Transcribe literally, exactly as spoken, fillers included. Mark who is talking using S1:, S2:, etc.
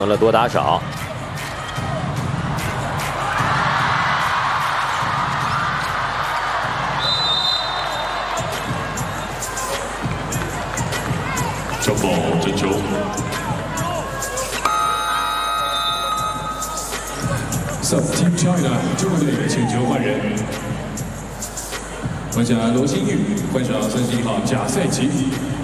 S1: 成了多打少。
S2: 小宝争球。Sub Team China 中国队请求换人，换下罗新玉，换上三十一号贾赛琪。